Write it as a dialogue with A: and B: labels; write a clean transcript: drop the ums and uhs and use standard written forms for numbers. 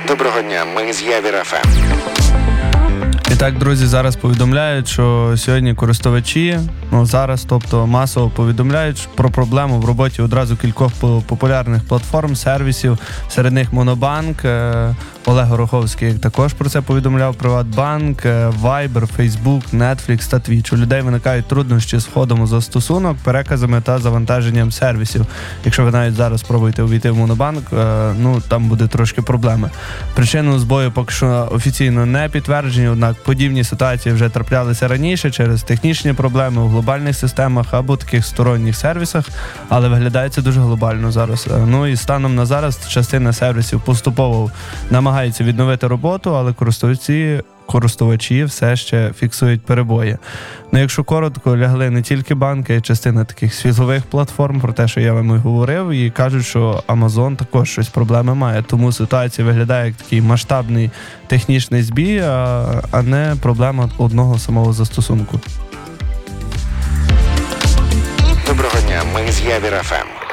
A: Доброго дня, ми з Явір ФМ.
B: І так, друзі, зараз повідомляють, що сьогодні користувачі, тобто масово повідомляють про проблему в роботі одразу кількох популярних платформ, сервісів, серед них Монобанк, Олег Гороховський також про це повідомляв, Приватбанк, Viber, Facebook, Netflix та Twitch. У людей виникають труднощі з входом у застосунок, переказами та завантаженням сервісів. Якщо ви навіть зараз спробуєте увійти в Монобанк, там буде трошки проблеми. Причину збою поки що офіційно не підтверджені, однак подібні ситуації вже траплялися раніше через технічні проблеми у глобальних системах або таких сторонніх сервісах, але виглядає це дуже глобально зараз. І станом на зараз частина сервісів поступово намагається відновити роботу, але користувачі все ще фіксують перебої. Якщо коротко, лягли не тільки банки, а й частина таких світових платформ, про те, що я вам і говорив, і кажуть, що Amazon також щось проблеми має. Тому ситуація виглядає як такий масштабний технічний збій, а не проблема одного самого застосунку.
A: Доброго дня, ми з Явір ФМ.